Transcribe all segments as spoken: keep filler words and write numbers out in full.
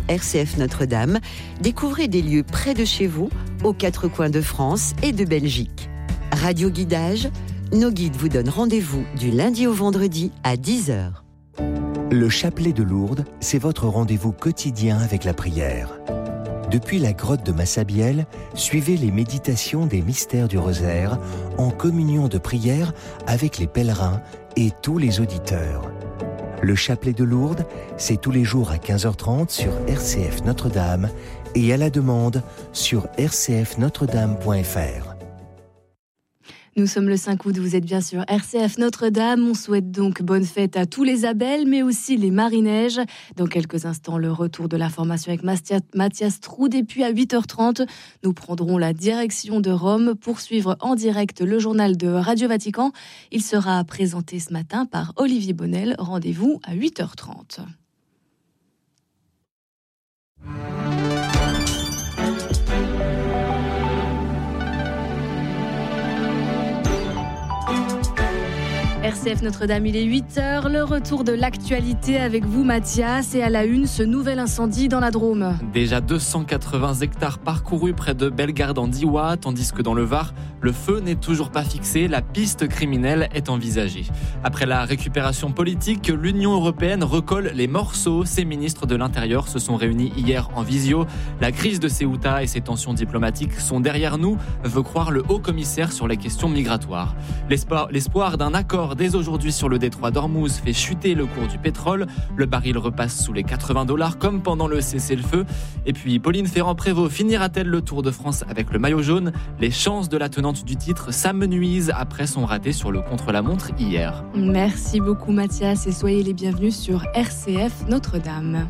R C F Notre-Dame, découvrez des lieux près de chez vous, aux quatre coins de France et de Belgique. Radio Guidage, nos guides vous donnent rendez-vous du lundi au vendredi à dix heures. Le chapelet de Lourdes, c'est votre rendez-vous quotidien avec la prière. Depuis la grotte de Massabielle, suivez les méditations des mystères du rosaire en communion de prière avec les pèlerins et tous les auditeurs. Le chapelet de Lourdes, c'est tous les jours à quinze heures trente sur R C F Notre-Dame et à la demande sur r c f notre dame point f r. Nous sommes le cinq août, vous êtes bien sur R C F Notre-Dame. On souhaite donc bonne fête à tous les Abels, mais aussi les Marineiges. Dans quelques instants, le retour de l'information avec Mathias Troud. Et puis à huit heures trente, nous prendrons la direction de Rome pour suivre en direct le journal de Radio Vatican. Il sera présenté ce matin par Olivier Bonnel. Rendez-vous à huit heures trente. R C F Notre-Dame, il est huit heures, le retour de l'actualité avec vous Mathias, et à la une, ce nouvel incendie dans la Drôme. Déjà deux cent quatre-vingts hectares parcourus près de Bellegarde en Diois, tandis que dans le Var, le feu n'est toujours pas fixé, la piste criminelle est envisagée. Après la récupération politique, l'Union européenne recolle les morceaux. Ses ministres de l'Intérieur se sont réunis hier en visio. La crise de Ceuta et ses tensions diplomatiques sont derrière nous, veut croire le haut-commissaire sur les questions migratoires. L'espoir, l'espoir d'un accord dès aujourd'hui sur le détroit d'Ormuz fait chuter le cours du pétrole. Le baril repasse sous les quatre-vingts dollars comme pendant le cessez-le-feu. Et puis Pauline Ferrand-Prévot finira-t-elle le Tour de France avec le maillot jaune ? Les chances de la tenante du titre s'amenuisent après son raté sur le contre-la-montre hier. Merci beaucoup Mathias et soyez les bienvenus sur R C F Notre-Dame.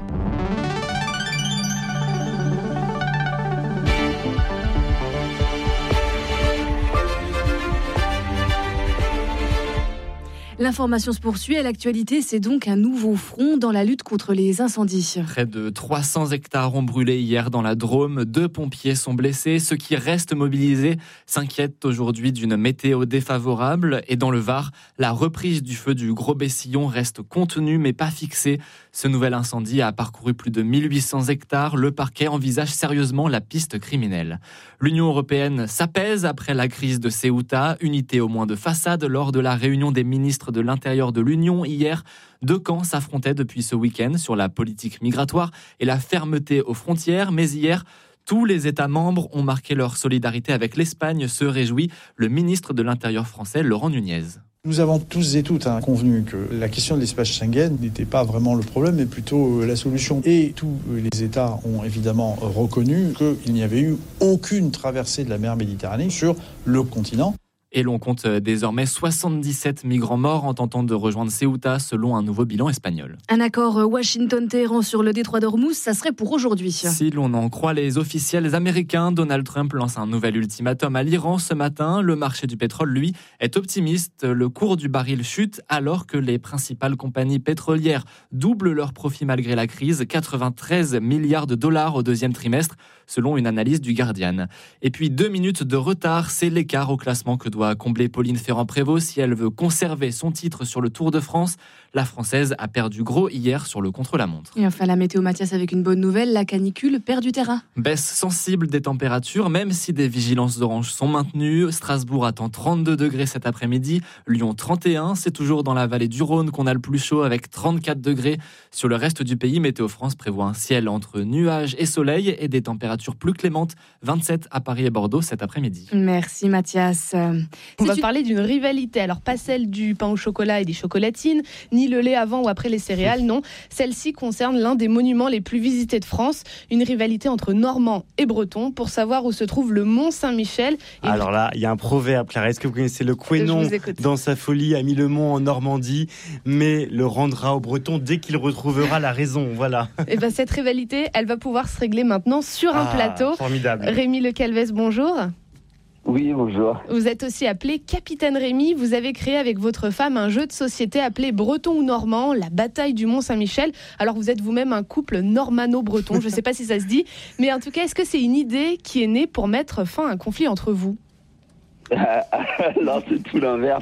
L'information se poursuit à l'actualité, c'est donc un nouveau front dans la lutte contre les incendies. Près de trois cents hectares ont brûlé hier dans la Drôme. Deux pompiers sont blessés. Ceux qui restent mobilisés s'inquiètent aujourd'hui d'une météo défavorable. Et dans le Var, la reprise du feu du Gros Bessillon reste contenue mais pas fixée. Ce nouvel incendie a parcouru plus de mille huit cents hectares. Le parquet envisage sérieusement la piste criminelle. L'Union européenne s'apaise après la crise de Ceuta. Unité au moins de façade lors de la réunion des ministres de l'Intérieur de l'Union hier. Deux camps s'affrontaient depuis ce week-end sur la politique migratoire et la fermeté aux frontières. Mais hier, tous les États membres ont marqué leur solidarité avec l'Espagne, se réjouit le ministre de l'Intérieur français, Laurent Nunez. Nous avons tous et toutes hein, convenu que la question de l'espace Schengen n'était pas vraiment le problème, mais plutôt la solution. Et tous les États ont évidemment reconnu qu'il n'y avait eu aucune traversée de la mer Méditerranée sur le continent. Et l'on compte désormais soixante-dix-sept migrants morts en tentant de rejoindre Ceuta selon un nouveau bilan espagnol. Un accord Washington-Téhéran sur le détroit d'Ormuz, ça serait pour aujourd'hui. Si l'on en croit les officiels américains, Donald Trump lance un nouvel ultimatum à l'Iran ce matin. Le marché du pétrole, lui, est optimiste. Le cours du baril chute alors que les principales compagnies pétrolières doublent leurs profits malgré la crise. quatre-vingt-treize milliards de dollars au deuxième trimestre, selon une analyse du Guardian. Et puis deux minutes de retard, c'est l'écart au classement que doit combler Pauline Ferrand-Prévot si elle veut conserver son titre sur le Tour de France. La Française a perdu gros hier sur le contre-la-montre. Et enfin la météo Mathias avec une bonne nouvelle, la canicule perd du terrain. Baisse sensible des températures, même si des vigilances oranges sont maintenues. Strasbourg attend trente-deux degrés cet après-midi, Lyon trente et un. C'est toujours dans la vallée du Rhône qu'on a le plus chaud avec trente-quatre degrés. Sur le reste du pays, Météo France prévoit un ciel entre nuages et soleil et des températures plus clémentes, vingt-sept à Paris et Bordeaux cet après-midi. Merci Mathias. On va parler d'une rivalité, alors pas celle du pain au chocolat et des chocolatines, ni le lait avant ou après les céréales, non. Celle-ci concerne l'un des monuments les plus visités de France, une rivalité entre Normands et Bretons pour savoir où se trouve le Mont Saint-Michel. Et alors là, il y a un proverbe, Clara, est-ce que vous connaissez le Quénon dans sa folie a mis le mont en Normandie, mais le rendra aux Bretons dès qu'il retrouvera la raison, voilà. Et ben cette rivalité, elle va pouvoir se régler maintenant sur un ah, plateau. Formidable. Rémi Le Calvez, bonjour. Oui, bonjour. Vous êtes aussi appelé Capitaine Rémi. Vous avez créé avec votre femme un jeu de société appelé Breton ou Normand, la bataille du Mont Saint-Michel. Alors vous êtes vous-même un couple normano-breton, je ne sais pas si ça se dit, mais en tout cas, est-ce que c'est une idée qui est née pour mettre fin à un conflit entre vous ? Alors c'est tout l'inverse.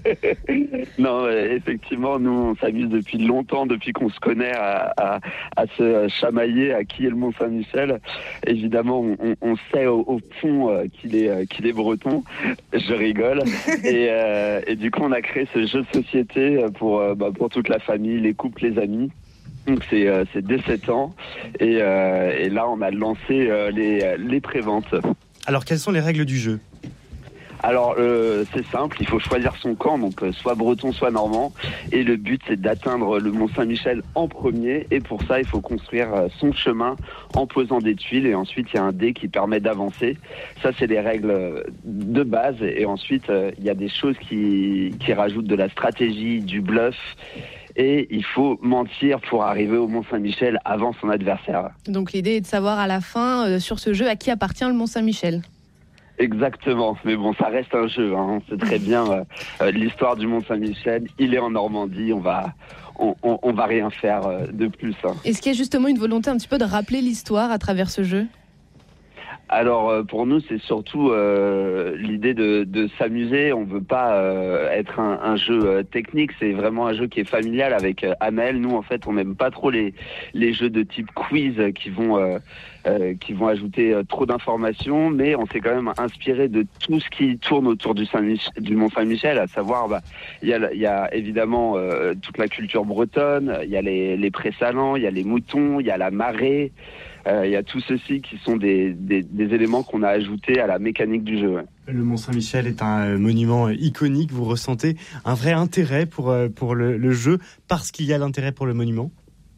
Non, effectivement, nous on s'amuse depuis longtemps, depuis qu'on se connaît, à, à, à se chamailler à qui est le Mont Saint-Michel. Évidemment, on, on sait au, au fond qu'il est, qu'il est breton. Je rigole. Et, euh, et du coup, on a créé ce jeu de société pour, bah, pour toute la famille, les couples, les amis. Donc c'est, euh, c'est dès sept ans. Et, euh, et là, on a lancé euh, les, les préventes. Alors, quelles sont les règles du jeu ? Alors euh, c'est simple, il faut choisir son camp, donc euh, soit breton, soit normand. Et le but c'est d'atteindre le Mont Saint-Michel en premier. Et pour ça, il faut construire euh, son chemin en posant des tuiles. Et ensuite, il y a un dé qui permet d'avancer. Ça, c'est les règles de base. Et ensuite, euh, il y a des choses qui, qui rajoutent de la stratégie, du bluff. Et il faut mentir pour arriver au Mont Saint-Michel avant son adversaire. Donc l'idée est de savoir à la fin, euh, sur ce jeu, à qui appartient le Mont Saint-Michel. Exactement, mais bon, ça reste un jeu, hein. C'est très bien euh, euh, l'histoire du Mont Saint-Michel. Il est en Normandie, on va, on, on, on va rien faire euh, de plus. Hein. Est-ce qu'il y a justement une volonté un petit peu de rappeler l'histoire à travers ce jeu ? Alors euh, pour nous, c'est surtout euh, l'idée de, de s'amuser. On veut pas euh, être un, un jeu euh, technique. C'est vraiment un jeu qui est familial avec euh, Amel. Nous, en fait, on n'aime pas trop les les jeux de type quiz qui vont euh, euh, qui vont ajouter euh, trop d'informations. Mais on s'est quand même inspiré de tout ce qui tourne autour du Saint-Mich- du Mont Saint-Michel, à savoir, bah, il y a il y a évidemment euh, toute la culture bretonne. Il y a les les présalants, il y a les moutons, il y a la marée. Il euh, y a tout ceci qui sont des, des, des éléments qu'on a ajoutés à la mécanique du jeu. Ouais. Le Mont Saint-Michel est un monument iconique. Vous ressentez un vrai intérêt pour, pour le, le jeu parce qu'il y a l'intérêt pour le monument ?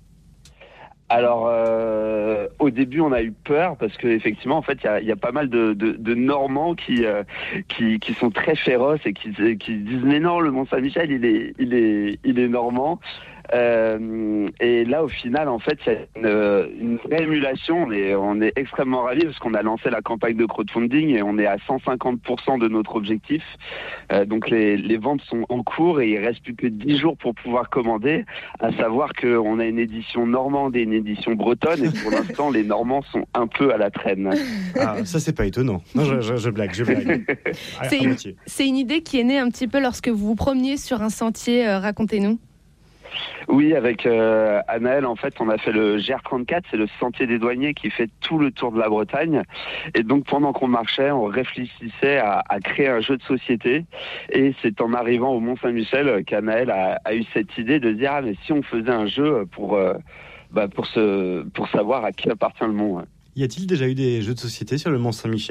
Alors, euh, au début, on a eu peur parce que effectivement, en fait, il y a, y a pas mal de, de, de Normands qui, euh, qui qui sont très féroces et qui, qui disent mais non, le Mont Saint-Michel, il est il est il est normand. Euh, et là, au final, en fait, il y a une, une vraie émulation. On est, on est extrêmement ravis parce qu'on a lancé la campagne de crowdfunding et on est à cent cinquante pour cent de notre objectif. Euh, donc, les, les ventes sont en cours et il reste plus que dix jours pour pouvoir commander. À savoir qu'on a une édition normande et une édition bretonne et pour l'instant, les Normands sont un peu à la traîne. Ah, ça, c'est pas étonnant. Non, je, je, je blague, je blague. C'est une, c'est une idée qui est née un petit peu lorsque vous vous promeniez sur un sentier. Euh, racontez-nous. Oui, avec euh, Anaël, en fait, on a fait le G R trente-quatre, c'est le sentier des douaniers qui fait tout le tour de la Bretagne. Et donc, pendant qu'on marchait, on réfléchissait à, à créer un jeu de société. Et c'est en arrivant au Mont Saint-Michel qu'Anaël a, a eu cette idée de dire « Ah, mais si on faisait un jeu pour, euh, bah, pour, se, pour savoir à qui appartient le mont. » Y a-t-il déjà eu des jeux de société sur le Mont Saint-Michel ?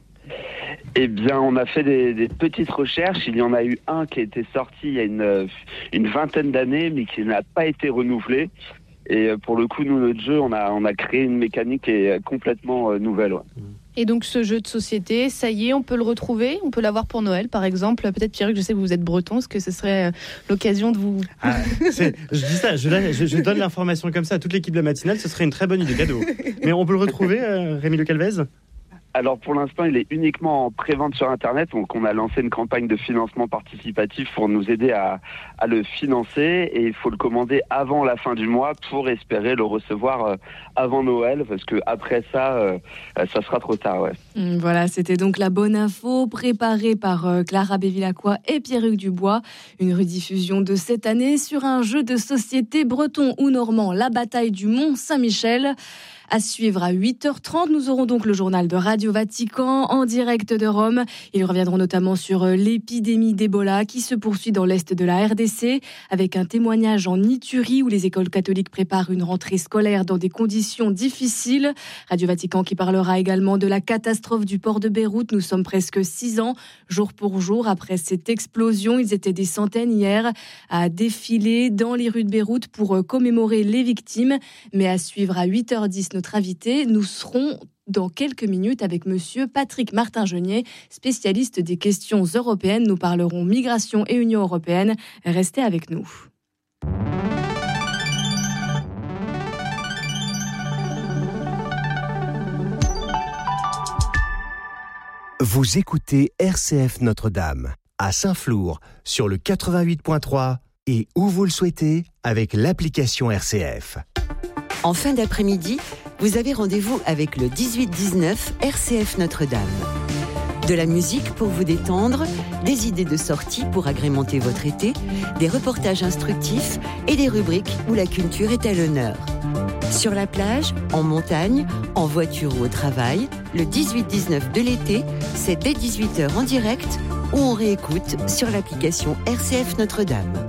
Eh bien, on a fait des, des petites recherches. Il y en a eu un qui a été sorti il y a une, une vingtaine d'années, mais qui n'a pas été renouvelé. Et pour le coup, nous, notre jeu, on a, on a créé une mécanique qui est complètement euh, nouvelle. Ouais. Et donc, ce jeu de société, ça y est, on peut le retrouver ? On peut l'avoir pour Noël, par exemple ? Peut-être, Pierruc, je sais que vous êtes breton. Est-ce que ce serait l'occasion de vous... Ah, c'est, je dis ça, je, je, je donne l'information comme ça à toute l'équipe de la matinale. Ce serait une très bonne idée cadeau. Mais on peut le retrouver, euh, Rémi Le Calvez ? Alors pour l'instant, il est uniquement en pré-vente sur Internet. Donc on a lancé une campagne de financement participatif pour nous aider à, à le financer. Et il faut le commander avant la fin du mois pour espérer le recevoir avant Noël. Parce que après ça, euh, ça sera trop tard. Ouais. Voilà, c'était donc la bonne info préparée par euh, Clara Bévilacqua et Pierruc Dubois. Une rediffusion de cette année sur un jeu de société breton ou normand, la bataille du Mont Saint-Michel. À suivre à huit heures trente, nous aurons donc le journal de Radio Vatican en direct de Rome. Ils reviendront notamment sur l'épidémie d'Ebola qui se poursuit dans l'est de la R D C avec un témoignage en Iturie où les écoles catholiques préparent une rentrée scolaire dans des conditions difficiles. Radio Vatican qui parlera également de la catastrophe du port de Beyrouth. Nous sommes presque six ans, jour pour jour, après cette explosion. Ils étaient des centaines hier à défiler dans les rues de Beyrouth pour commémorer les victimes. Mais à suivre à huit heures dix, notre invité, nous serons dans quelques minutes avec monsieur Patrick Martin-Genier, spécialiste des questions européennes. Nous parlerons migration et Union européenne. Restez avec nous. Vous écoutez R C F Notre-Dame à Saint-Flour sur le quatre-vingt-huit point trois et où vous le souhaitez avec l'application R C F. En fin d'après-midi, vous avez rendez-vous avec le dix-huit dix-neuf R C F Notre-Dame. De la musique pour vous détendre, des idées de sortie pour agrémenter votre été, des reportages instructifs et des rubriques où la culture est à l'honneur. Sur la plage, en montagne, en voiture ou au travail, le dix-huit dix-neuf de l'été, c'est dès dix-huit heures en direct ou on réécoute sur l'application R C F Notre-Dame.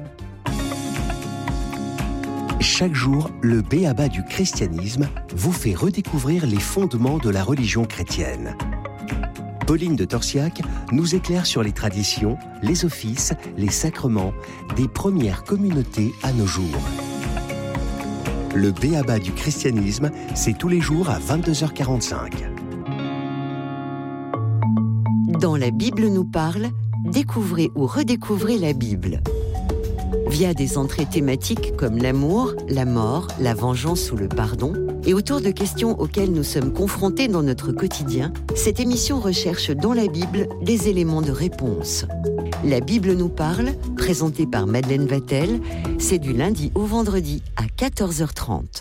Chaque jour, le b.a.-ba du christianisme vous fait redécouvrir les fondements de la religion chrétienne. Pauline de Torsiac nous éclaire sur les traditions, les offices, les sacrements des premières communautés à nos jours. Le b.a.-ba du christianisme, c'est tous les jours à vingt-deux heures quarante-cinq. Dans La Bible nous parle, découvrez ou redécouvrez la Bible. Via des entrées thématiques comme l'amour, la mort, la vengeance ou le pardon, et autour de questions auxquelles nous sommes confrontés dans notre quotidien, cette émission recherche dans la Bible des éléments de réponse. La Bible nous parle, présentée par Madeleine Vatel, c'est du lundi au vendredi à quatorze heures trente.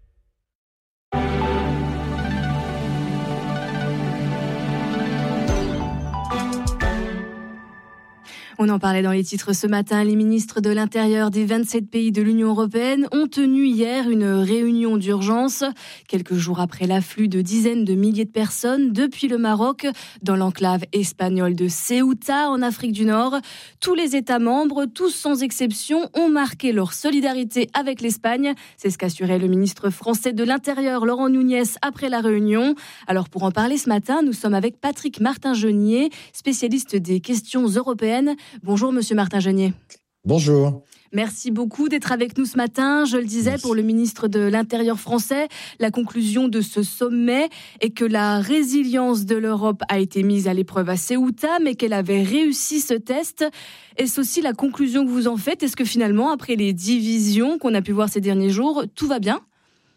On en parlait dans les titres ce matin. Les ministres de l'Intérieur des vingt-sept pays de l'Union européenne ont tenu hier une réunion d'urgence. Quelques jours après l'afflux de dizaines de milliers de personnes depuis le Maroc dans l'enclave espagnole de Ceuta en Afrique du Nord. Tous les États membres, tous sans exception, ont marqué leur solidarité avec l'Espagne. C'est ce qu'assurait le ministre français de l'Intérieur, Laurent Nunez, après la réunion. Alors pour en parler ce matin, nous sommes avec Patrick Martin-Genier, spécialiste des questions européennes. Bonjour Monsieur Martin-Genier. Bonjour. Merci beaucoup d'être avec nous ce matin. Je le disais, pour le ministre de l'Intérieur français, la conclusion de ce sommet est que la résilience de l'Europe a été mise à l'épreuve à Ceuta, mais qu'elle avait réussi ce test. Est-ce aussi la conclusion que vous en faites ? Est-ce que finalement, après les divisions qu'on a pu voir ces derniers jours, tout va bien ?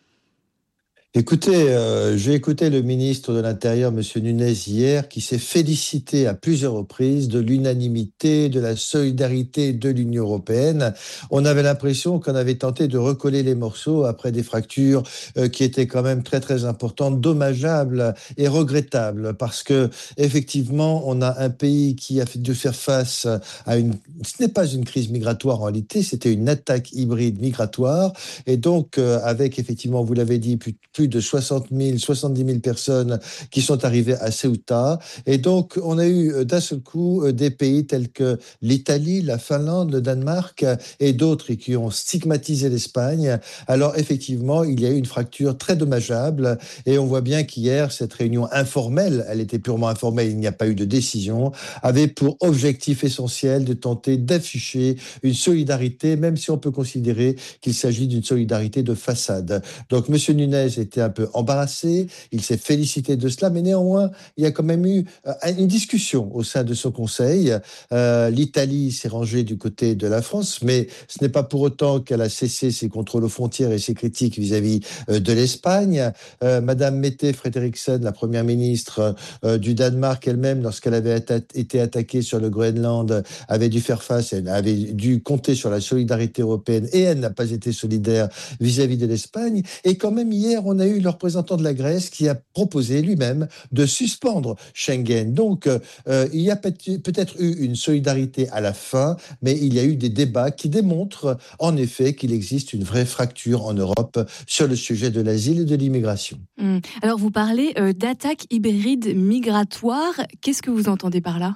Écoutez, euh, j'ai écouté le ministre de l'Intérieur, M. Nunez, hier, qui s'est félicité à plusieurs reprises de l'unanimité, de la solidarité de l'Union européenne. On avait l'impression qu'on avait tenté de recoller les morceaux après des fractures euh, qui étaient quand même très très importantes, dommageables et regrettables, parce que effectivement, on a un pays qui a dû faire face à une... Ce n'est pas une crise migratoire en réalité, c'était une attaque hybride migratoire, et donc euh, avec effectivement, vous l'avez dit, plus plus de soixante mille, soixante-dix mille personnes qui sont arrivées à Ceuta. Et donc, on a eu d'un seul coup des pays tels que l'Italie, la Finlande, le Danemark et d'autres qui ont stigmatisé l'Espagne. Alors, effectivement, il y a eu une fracture très dommageable. Et on voit bien qu'hier, cette réunion informelle, elle était purement informelle, il n'y a pas eu de décision, avait pour objectif essentiel de tenter d'afficher une solidarité, même si on peut considérer qu'il s'agit d'une solidarité de façade. Donc, M. Nunez était un peu embarrassé, il s'est félicité de cela, mais néanmoins, il y a quand même eu euh, une discussion au sein de ce Conseil. Euh, L'Italie s'est rangée du côté de la France, mais ce n'est pas pour autant qu'elle a cessé ses contrôles aux frontières et ses critiques vis-à-vis euh, de l'Espagne. Euh, Madame Mette Frederiksen, la première ministre euh, du Danemark elle-même, lorsqu'elle avait atta- été attaquée sur le Groenland, avait dû faire face, elle avait dû compter sur la solidarité européenne et elle n'a pas été solidaire vis-à-vis de l'Espagne. Et quand même, hier, on a eu le représentant de la Grèce qui a proposé lui-même de suspendre Schengen. Donc, euh, il y a peut-être eu une solidarité à la fin, mais il y a eu des débats qui démontrent en effet qu'il existe une vraie fracture en Europe sur le sujet de l'asile et de l'immigration. Mmh. Alors, vous parlez euh, d'attaque hybride migratoire. Qu'est-ce que vous entendez par là ?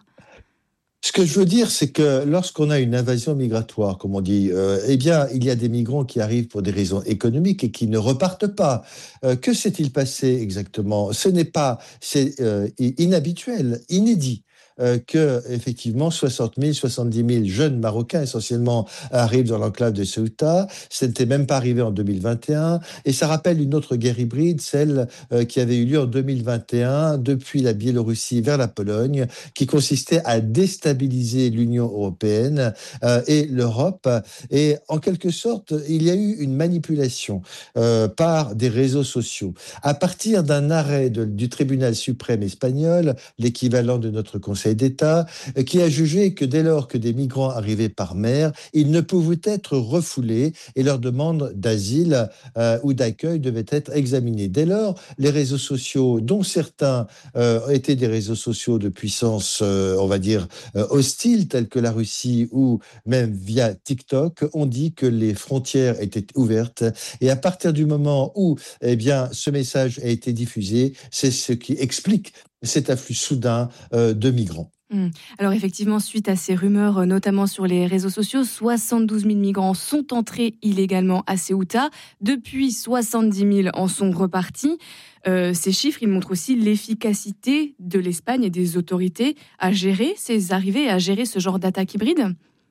Ce que je veux dire, c'est que lorsqu'on a une invasion migratoire, comme on dit, euh, eh bien, il y a des migrants qui arrivent pour des raisons économiques et qui ne repartent pas. Euh, que s'est-il passé exactement ? Ce n'est pas, c'est euh, inhabituel, inédit. Euh, que effectivement soixante mille, soixante-dix mille jeunes Marocains essentiellement arrivent dans l'enclave de Ceuta. Ce n'était même pas arrivé en deux mille vingt et un, et ça rappelle une autre guerre hybride, celle euh, qui avait eu lieu en deux mille vingt et un depuis la Biélorussie vers la Pologne, qui consistait à déstabiliser l'Union européenne euh, et l'Europe. Et en quelque sorte, il y a eu une manipulation euh, par des réseaux sociaux. À partir d'un arrêt de, du tribunal suprême espagnol, l'équivalent de notre Conseil Conseil d'État, qui a jugé que dès lors que des migrants arrivaient par mer, ils ne pouvaient être refoulés et leur demande d'asile euh, ou d'accueil devait être examinée. Dès lors, les réseaux sociaux, dont certains euh, étaient des réseaux sociaux de puissance, euh, on va dire, euh, hostile, tels que la Russie ou même via TikTok, ont dit que les frontières étaient ouvertes. Et à partir du moment où eh bien, ce message a été diffusé, c'est ce qui explique cet afflux soudain euh, de migrants. Alors effectivement, suite à ces rumeurs, notamment sur les réseaux sociaux, soixante-douze mille migrants sont entrés illégalement à Ceuta. Depuis, soixante-dix mille en sont repartis. Euh, ces chiffres, ils montrent aussi l'efficacité de l'Espagne et des autorités à gérer ces arrivées, à gérer ce genre d'attaque hybride.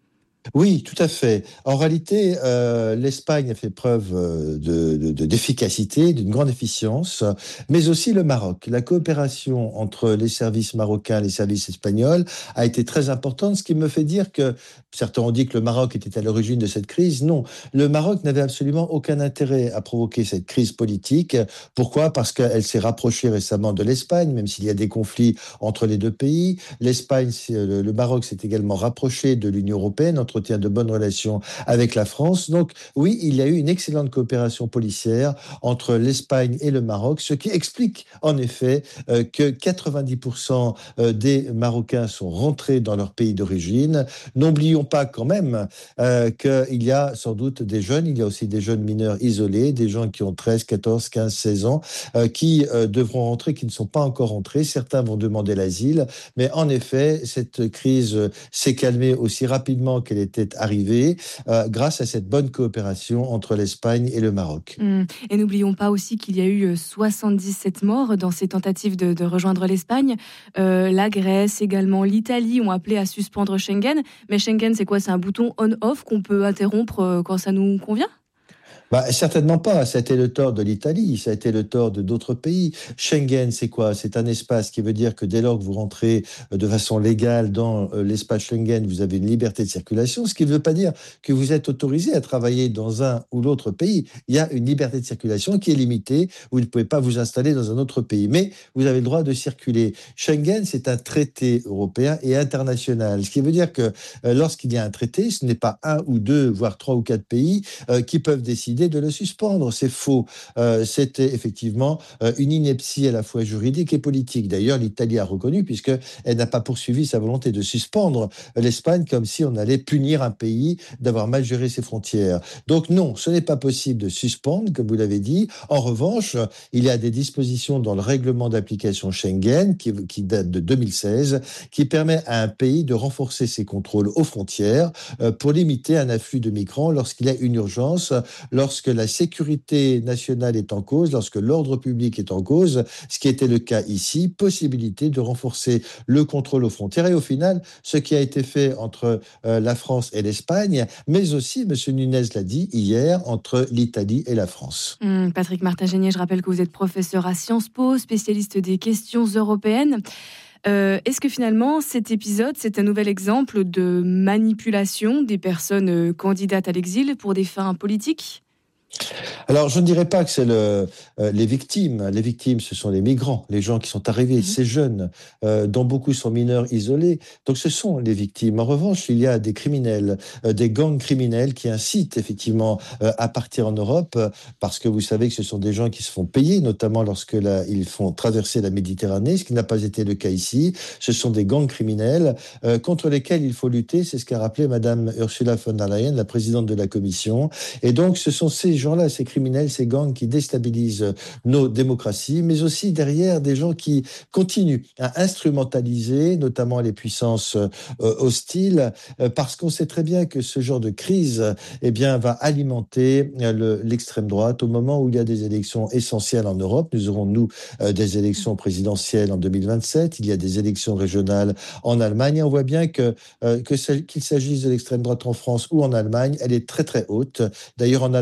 Oui, tout à fait. En réalité, euh, l'Espagne a fait preuve de, de, de, d'efficacité, d'une grande efficience, mais aussi le Maroc. La coopération entre les services marocains et les services espagnols a été très importante, ce qui me fait dire que certains ont dit que le Maroc était à l'origine de cette crise. Non, le Maroc n'avait absolument aucun intérêt à provoquer cette crise politique. Pourquoi ? Parce qu'elle s'est rapprochée récemment de l'Espagne, même s'il y a des conflits entre les deux pays. L'Espagne, le Maroc s'est également rapproché de l'Union européenne, entretient de bonnes relations avec la France. Donc oui, il y a eu une excellente coopération policière entre l'Espagne et le Maroc, ce qui explique en effet euh, que quatre-vingt-dix pour cent des Marocains sont rentrés dans leur pays d'origine. N'oublions pas quand même euh, qu'il y a sans doute des jeunes, il y a aussi des jeunes mineurs isolés, des gens qui ont treize, quatorze, quinze, seize ans, euh, qui euh, devront rentrer, qui ne sont pas encore rentrés. Certains vont demander l'asile, mais en effet, cette crise s'est calmée aussi rapidement qu'elle était arrivée euh, grâce à cette bonne coopération entre l'Espagne et le Maroc. Mmh. Et n'oublions pas aussi qu'il y a eu soixante-dix-sept morts dans ces tentatives de, de rejoindre l'Espagne. Euh, la Grèce, également l'Italie ont appelé à suspendre Schengen. Mais Schengen, c'est quoi ? C'est un bouton on-off qu'on peut interrompre quand ça nous convient ? Bah, certainement pas. Ça a été le tort de l'Italie, ça a été le tort de d'autres pays. Schengen, c'est quoi ? C'est un espace qui veut dire que dès lors que vous rentrez de façon légale dans l'espace Schengen, vous avez une liberté de circulation, ce qui ne veut pas dire que vous êtes autorisé à travailler dans un ou l'autre pays. Il y a une liberté de circulation qui est limitée. Vous ne pouvez pas vous installer dans un autre pays, mais vous avez le droit de circuler. Schengen, c'est un traité européen et international, ce qui veut dire que euh, lorsqu'il y a un traité, ce n'est pas un ou deux, voire trois ou quatre pays euh, qui peuvent décider de le suspendre. C'est faux. Euh, c'était effectivement euh, une ineptie à la fois juridique et politique. D'ailleurs, l'Italie a reconnu, puisqu'elle n'a pas poursuivi sa volonté de suspendre l'Espagne comme si on allait punir un pays d'avoir mal géré ses frontières. Donc non, ce n'est pas possible de suspendre, comme vous l'avez dit. En revanche, il y a des dispositions dans le règlement d'application Schengen, qui, qui date de deux mille seize, qui permet à un pays de renforcer ses contrôles aux frontières euh, pour limiter un afflux de migrants lorsqu'il y a une urgence, lorsque la sécurité nationale est en cause, lorsque l'ordre public est en cause, ce qui était le cas ici, possibilité de renforcer le contrôle aux frontières. Et au final, ce qui a été fait entre euh, la France et l'Espagne, mais aussi, M. Nunez l'a dit hier, entre l'Italie et la France. Mmh, Patrick Martin-Génier, je rappelle que vous êtes professeur à Sciences Po, spécialiste des questions européennes. Euh, est-ce que finalement, cet épisode, c'est un nouvel exemple de manipulation des personnes candidates à l'exil pour des fins politiques ? Alors, je ne dirais pas que c'est le, euh, les victimes. Les victimes, ce sont les migrants, les gens qui sont arrivés, mmh. ces jeunes, euh, dont beaucoup sont mineurs isolés. Donc, ce sont les victimes. En revanche, il y a des criminels, euh, des gangs criminels qui incitent effectivement euh, à partir en Europe, euh, parce que vous savez que ce sont des gens qui se font payer, notamment lorsque la, ils font traverser la Méditerranée, ce qui n'a pas été le cas ici. Ce sont des gangs criminels euh, contre lesquels il faut lutter. C'est ce qu'a rappelé Madame Ursula von der Leyen, la présidente de la Commission. Et donc, ce sont ces gens-là, ces criminels, ces gangs qui déstabilisent nos démocraties, mais aussi derrière des gens qui continuent à instrumentaliser, notamment les puissances euh, hostiles, euh, parce qu'on sait très bien que ce genre de crise, eh bien, va alimenter euh, le, l'extrême droite. Au moment où il y a des élections essentielles en Europe, nous aurons, nous, euh, des élections présidentielles en deux mille vingt-sept, il y a des élections régionales en Allemagne, et on voit bien que, euh, que qu'il s'agisse de l'extrême droite en France ou en Allemagne, elle est très très haute. D'ailleurs, en Allemagne, certains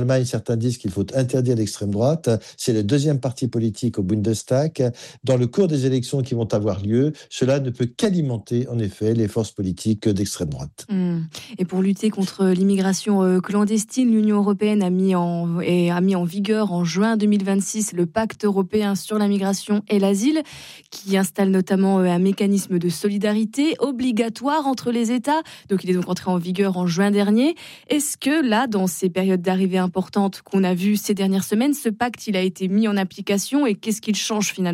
certains disent qu'il faut interdire l'extrême droite. C'est le deuxième parti politique au Bundestag. Dans le cours des élections qui vont avoir lieu, cela ne peut qu'alimenter, en effet, les forces politiques d'extrême droite. Mmh. Et pour lutter contre l'immigration clandestine, l'Union européenne a mis, en, et a mis en vigueur en juin deux mille vingt-six le pacte européen sur la migration et l'asile, qui installe notamment un mécanisme de solidarité obligatoire entre les États. Donc il est donc entré en vigueur en juin dernier. Est-ce que là, dans ces périodes d'arrivée importantes qu'on a vues ces dernières semaines, ce pacte il a été mis en application et qu'est-ce qu'il change finalement ?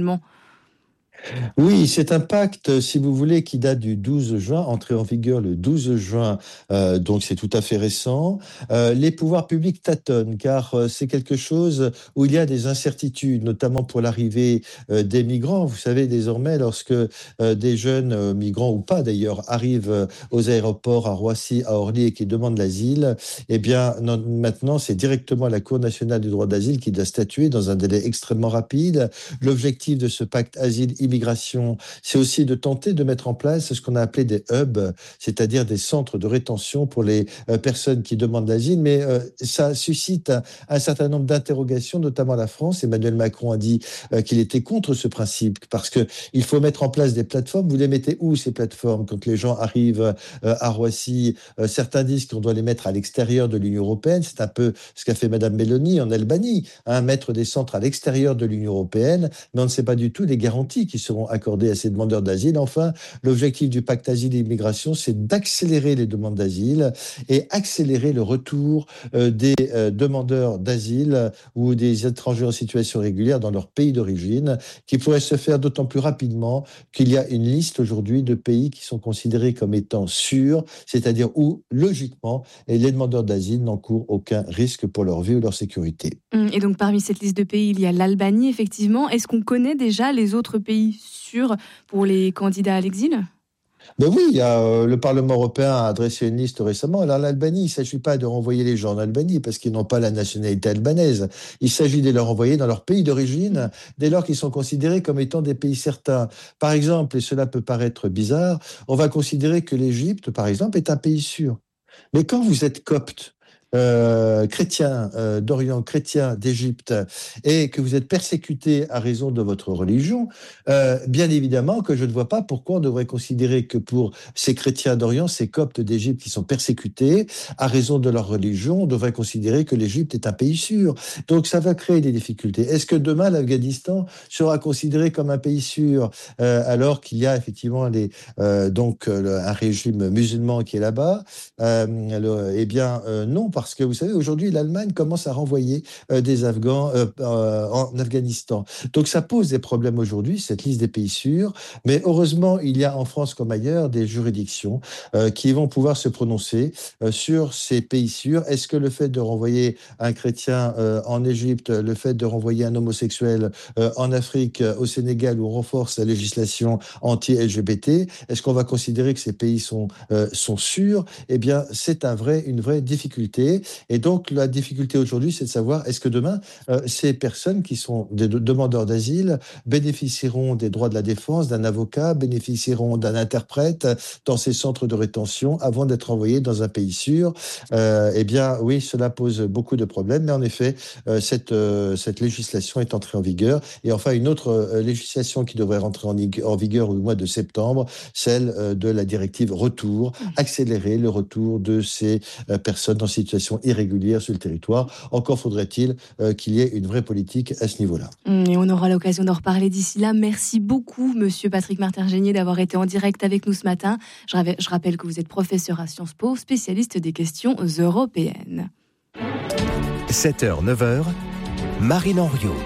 Oui, c'est un pacte, si vous voulez, qui date du douze juin, entré en vigueur le douze juin, euh, donc c'est tout à fait récent. Euh, les pouvoirs publics tâtonnent, car euh, c'est quelque chose où il y a des incertitudes, notamment pour l'arrivée euh, des migrants. Vous savez, désormais, lorsque euh, des jeunes euh, migrants, ou pas d'ailleurs, arrivent euh, aux aéroports à Roissy, à Orly, et qui demandent l'asile, eh bien, non, maintenant, c'est directement la Cour nationale du droit d'asile qui doit statuer dans un délai extrêmement rapide. L'objectif de ce pacte asile-immigration, c'est aussi de tenter de mettre en place ce qu'on a appelé des hubs, c'est-à-dire des centres de rétention pour les euh, personnes qui demandent l'asile, mais euh, ça suscite un, un certain nombre d'interrogations, notamment la France. Emmanuel Macron a dit euh, qu'il était contre ce principe, parce qu'il faut mettre en place des plateformes. Vous les mettez où, ces plateformes, quand les gens arrivent euh, à Roissy? euh, Certains disent qu'on doit les mettre à l'extérieur de l'Union européenne. C'est un peu ce qu'a fait Madame Meloni en Albanie, hein, mettre des centres à l'extérieur de l'Union européenne, mais on ne sait pas du tout les garanties qui seront accordées à ces demandeurs d'asile. Enfin, l'objectif du pacte asile et immigration, c'est d'accélérer les demandes d'asile et accélérer le retour euh, des euh, demandeurs d'asile ou des étrangers en situation régulière dans leur pays d'origine, qui pourrait se faire d'autant plus rapidement qu'il y a une liste aujourd'hui de pays qui sont considérés comme étant sûrs, c'est-à-dire où, logiquement, les demandeurs d'asile n'encourent aucun risque pour leur vie ou leur sécurité. Et donc, parmi cette liste de pays, il y a l'Albanie, effectivement. Est-ce qu'on connaît déjà les autres pays sûrs pour les candidats à l'exil ? Ben oui, il y a, euh, le Parlement européen a adressé une liste récemment. Alors l'Albanie, il ne s'agit pas de renvoyer les gens en Albanie parce qu'ils n'ont pas la nationalité albanaise. Il s'agit de les renvoyer dans leur pays d'origine dès lors qu'ils sont considérés comme étant des pays certains. Par exemple, et cela peut paraître bizarre, on va considérer que l'Égypte, par exemple, est un pays sûr. Mais quand vous êtes copte, Euh, chrétien euh, d'Orient, chrétien d'Égypte, et que vous êtes persécuté à raison de votre religion, euh, bien évidemment que je ne vois pas pourquoi on devrait considérer que pour ces chrétiens d'Orient, ces coptes d'Égypte qui sont persécutés à raison de leur religion, on devrait considérer que l'Égypte est un pays sûr. Donc ça va créer des difficultés. Est-ce que demain l'Afghanistan sera considéré comme un pays sûr euh, alors qu'il y a effectivement les, euh, donc le, un régime musulman qui est là-bas euh, le, Eh bien euh, non, parce que vous savez, aujourd'hui, l'Allemagne commence à renvoyer euh, des Afghans euh, euh, en Afghanistan. Donc ça pose des problèmes aujourd'hui, cette liste des pays sûrs. Mais heureusement, il y a en France comme ailleurs des juridictions euh, qui vont pouvoir se prononcer euh, sur ces pays sûrs. Est-ce que le fait de renvoyer un chrétien euh, en Égypte, le fait de renvoyer un homosexuel euh, en Afrique, euh, au Sénégal, où on renforce la législation anti-L G B T, est-ce qu'on va considérer que ces pays sont, euh, sont sûrs? Eh bien, c'est un vrai, une vraie difficulté. Et donc, la difficulté aujourd'hui, c'est de savoir, est-ce que demain, euh, ces personnes qui sont des de- demandeurs d'asile bénéficieront des droits de la défense, d'un avocat, bénéficieront d'un interprète dans ces centres de rétention avant d'être envoyés dans un pays sûr? euh, Eh bien, oui, cela pose beaucoup de problèmes. Mais en effet, euh, cette, euh, cette législation est entrée en vigueur. Et enfin, une autre euh, législation qui devrait rentrer en, en vigueur au mois de septembre, celle euh, de la directive retour, accélérer le retour de ces euh, personnes en situation irrégulière sur le territoire. Encore faudrait-il euh, qu'il y ait une vraie politique à ce niveau-là. Et on aura l'occasion d'en reparler d'ici là. Merci beaucoup, monsieur Patrick Martin-Génier, d'avoir été en direct avec nous ce matin. Je, rave- je rappelle que vous êtes professeur à Sciences Po, spécialiste des questions européennes. sept heures neuf heures, Marine Henriot.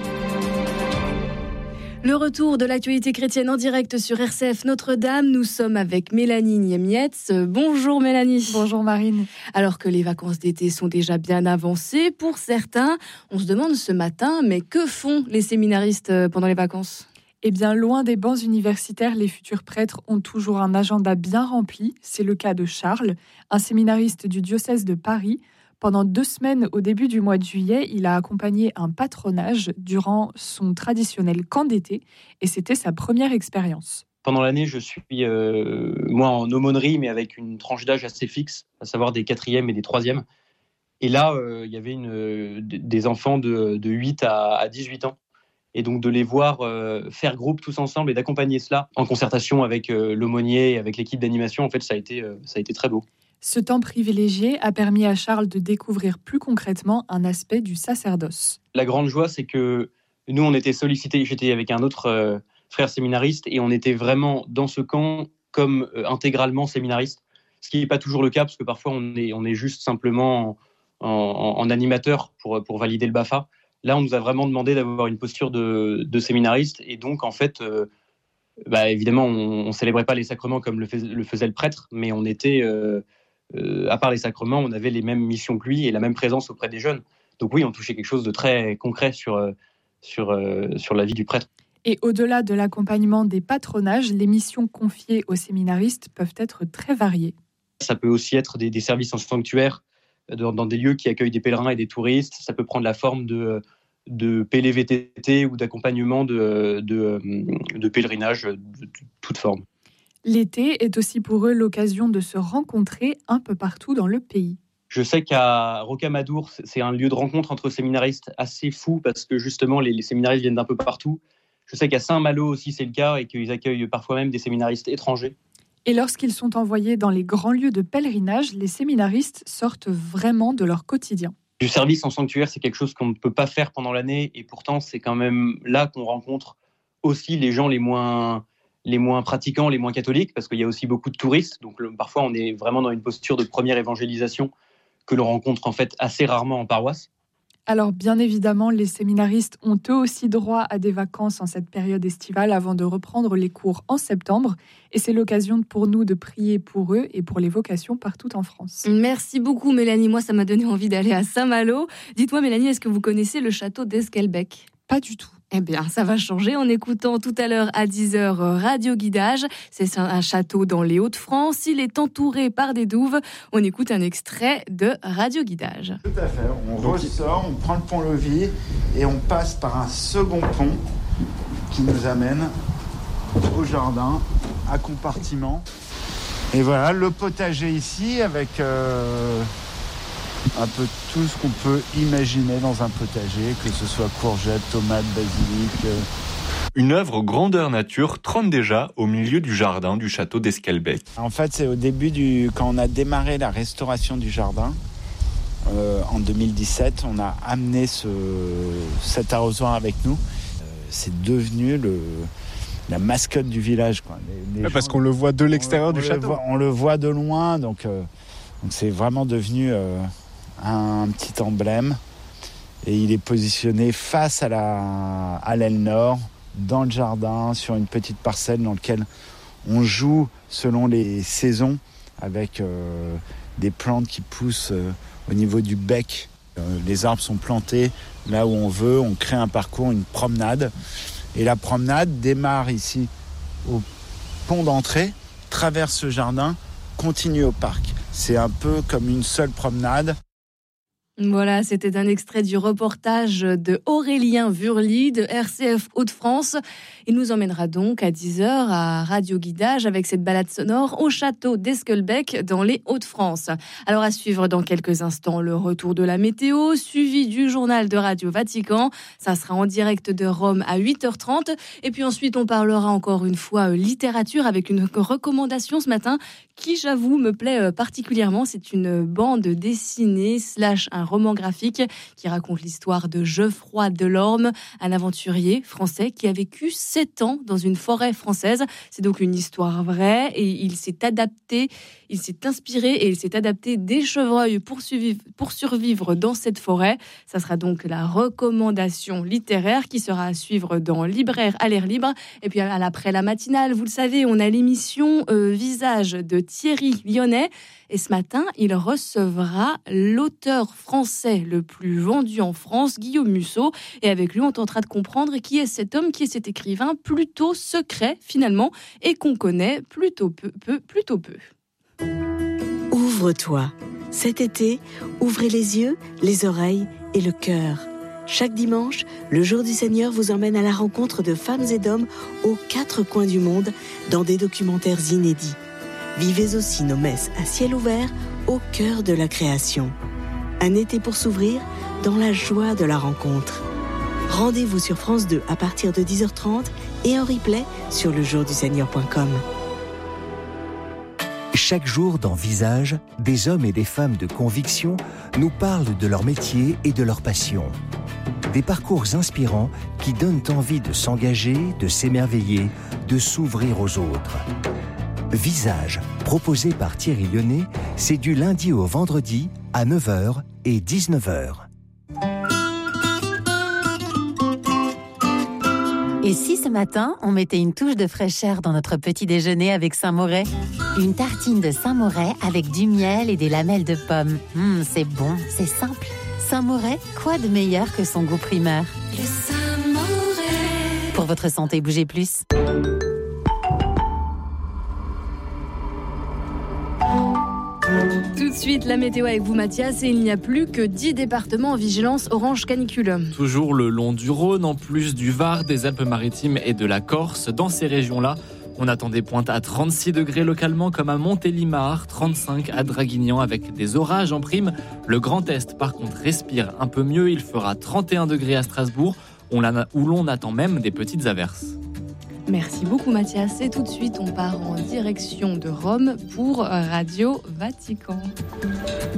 Le retour de l'actualité chrétienne en direct sur R C F Notre-Dame. Nous sommes avec Mélanie Niemietz. Bonjour Mélanie. Bonjour Marine. Alors que les vacances d'été sont déjà bien avancées, pour certains, on se demande ce matin, mais que font les séminaristes pendant les vacances ? Eh bien, loin des bancs universitaires, les futurs prêtres ont toujours un agenda bien rempli. C'est le cas de Charles, un séminariste du diocèse de Paris. Pendant deux semaines au début du mois de juillet, il a accompagné un patronage durant son traditionnel camp d'été et c'était sa première expérience. Pendant l'année, je suis euh, moi en aumônerie, mais avec une tranche d'âge assez fixe, à savoir des quatrièmes et des troisièmes. Et là, euh, il y avait une, des enfants de, de huit à dix-huit ans. Et donc de les voir euh, faire groupe tous ensemble et d'accompagner cela en concertation avec euh, l'aumônier et avec l'équipe d'animation, en fait, ça a été, euh, ça a été très beau. Ce temps privilégié a permis à Charles de découvrir plus concrètement un aspect du sacerdoce. La grande joie, c'est que nous, on était sollicités, j'étais avec un autre euh, frère séminariste, et on était vraiment dans ce camp comme euh, intégralement séminariste, ce qui n'est pas toujours le cas, parce que parfois on est, on est juste simplement en, en, en animateur pour, pour valider le B A F A. Là, on nous a vraiment demandé d'avoir une posture de, de séminariste, et donc, en fait, euh, bah, évidemment, on ne célébrait pas les sacrements comme le, fais, le faisait le prêtre, mais on était, euh, euh, à part les sacrements, on avait les mêmes missions que lui et la même présence auprès des jeunes. Donc oui, on touchait quelque chose de très concret sur, euh, sur, euh, sur la vie du prêtre. Et au-delà de l'accompagnement des patronages, les missions confiées aux séminaristes peuvent être très variées. Ça peut aussi être des, des services en sanctuaire, dans, dans des lieux qui accueillent des pèlerins et des touristes. Ça peut prendre la forme de, de P L V T T ou d'accompagnement de, de, de pèlerinage de, de toute forme. L'été est aussi pour eux l'occasion de se rencontrer un peu partout dans le pays. Je sais qu'à Rocamadour, c'est un lieu de rencontre entre séminaristes assez fou, parce que justement, les, les séminaristes viennent d'un peu partout. Je sais qu'à Saint-Malo aussi, c'est le cas, et qu'ils accueillent parfois même des séminaristes étrangers. Et lorsqu'ils sont envoyés dans les grands lieux de pèlerinage, les séminaristes sortent vraiment de leur quotidien. Du service en sanctuaire, c'est quelque chose qu'on ne peut pas faire pendant l'année, et pourtant, c'est quand même là qu'on rencontre aussi les gens les moins, les moins pratiquants, les moins catholiques, parce qu'il y a aussi beaucoup de touristes. Donc le, parfois, on est vraiment dans une posture de première évangélisation que l'on rencontre en fait assez rarement en paroisse. Alors bien évidemment, les séminaristes ont eux aussi droit à des vacances en cette période estivale avant de reprendre les cours en septembre. Et c'est l'occasion pour nous de prier pour eux et pour les vocations partout en France. Merci beaucoup Mélanie, moi ça m'a donné envie d'aller à Saint-Malo. Dites-moi Mélanie, est-ce que vous connaissez le château d'Esquelbecq ? Pas du tout. Eh bien, ça va changer en écoutant tout à l'heure à dix heures Radio Guidage. C'est un château dans les Hauts-de-France. Il est entouré par des douves. On écoute un extrait de Radio Guidage. Tout à fait. On ressort, on prend le pont-levis et on passe par un second pont qui nous amène au jardin, à compartiment. Et voilà, le potager ici avec... Euh un peu tout ce qu'on peut imaginer dans un potager, que ce soit courgettes, tomates, basilic. Une œuvre grandeur nature trône déjà au milieu du jardin du château d'Esquelbecq. En fait, c'est au début, du, quand on a démarré la restauration du jardin, euh, en deux mille dix-sept, on a amené ce, cet arrosoir avec nous. Euh, c'est devenu le... la mascotte du village, quoi. Les, les ouais, parce qu'on le voit de l'extérieur on, du on château. Le voit, on le voit de loin, donc, euh, donc c'est vraiment devenu euh, un petit emblème. Et il est positionné face à, la, à l'aile nord, dans le jardin, sur une petite parcelle dans laquelle on joue selon les saisons, avec euh, des plantes qui poussent euh, au niveau du bec. Euh, les arbres sont plantés là où on veut, on crée un parcours, une promenade. Et la promenade démarre ici au pont d'entrée, traverse ce jardin, continue au parc. C'est un peu comme une seule promenade. Voilà, c'était un extrait du reportage de Aurélien Vurly de R C F Hauts-de-France. Il nous emmènera donc à dix heures à Radio Guidage avec cette balade sonore au château d'Esquelbecq dans les Hauts-de-France. Alors à suivre dans quelques instants le retour de la météo, suivi du journal de Radio Vatican. Ça sera en direct de Rome à huit heures trente. Et puis ensuite, on parlera encore une fois littérature avec une recommandation ce matin qui, j'avoue, me plaît particulièrement. C'est une bande dessinée slash un roman graphique qui raconte l'histoire de Geoffroy Delorme, un aventurier français qui a vécu sept ans dans une forêt française. C'est donc une histoire vraie et il s'est adapté, il s'est inspiré et il s'est adapté des chevreuils pour survivre, pour survivre dans cette forêt. Ça sera donc la recommandation littéraire qui sera à suivre dans Libraire à l'air libre. Et puis après la matinale, vous le savez, on a l'émission euh, Visage de Thierry Lyonnais. Et ce matin, il recevra l'auteur français le plus vendu en France, Guillaume Musso. Et avec lui, on tentera de comprendre qui est cet homme, qui est cet écrivain plutôt secret finalement et qu'on connaît plutôt peu, peu, plutôt peu. Ouvre-toi. Cet été, ouvrez les yeux, les oreilles et le cœur. Chaque dimanche, le Jour du Seigneur vous emmène à la rencontre de femmes et d'hommes aux quatre coins du monde dans des documentaires inédits. Vivez aussi nos messes à ciel ouvert au cœur de la création. Un été pour s'ouvrir dans la joie de la rencontre. Rendez-vous sur France deux à partir de dix heures trente et en replay sur le jour du seigneur point com. Chaque jour dans Visage, des hommes et des femmes de conviction nous parlent de leur métier et de leur passion. Des parcours inspirants qui donnent envie de s'engager, de s'émerveiller, de s'ouvrir aux autres. Visage, proposé par Thierry Lyonnais, c'est du lundi au vendredi à neuf heures et dix-neuf heures. Et si ce matin, on mettait une touche de fraîcheur dans notre petit déjeuner avec Saint-Moret ? Une tartine de Saint-Moret avec du miel et des lamelles de pommes. Mmh, c'est bon, c'est simple. Saint-Moret, quoi de meilleur que son goût primeur ? Le Saint-Moret. Pour votre santé, bougez plus. Tout de suite, la météo avec vous, Mathias, et il n'y a plus que dix départements en vigilance orange canicule. Toujours le long du Rhône, en plus du Var, des Alpes-Maritimes et de la Corse. Dans ces régions-là, on attend des pointes à trente-six degrés localement, comme à Montélimar, trente-cinq à Draguignan, avec des orages en prime. Le Grand Est, par contre, respire un peu mieux. Il fera trente et un degrés à Strasbourg, où l'on attend même des petites averses. Merci beaucoup, Mathias. Et tout de suite, on part en direction de Rome pour Radio Vatican.